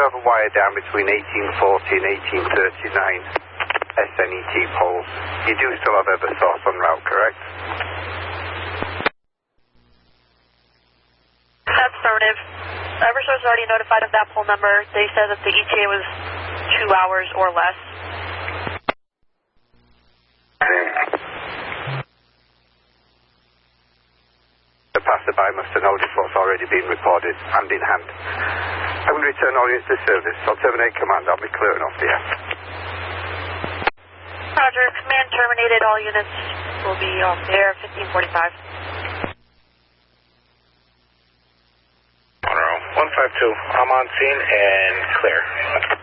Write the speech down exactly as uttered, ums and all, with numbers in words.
have a wire down between eighteen forty and eighteen thirty-nine S N E T poles. You do still have Eversource en route, correct? That's affirmative. Eversource is already notified of that pole number. They said that the E T A was two hours or less. The passerby must have noticed what's already been reported, hand in hand. I'm going to return all units to service. I'll terminate command. I'll be clearing off the air. Roger. Command terminated. All units will be off the air fifteen forty-five. one five two. I'm on scene and clear.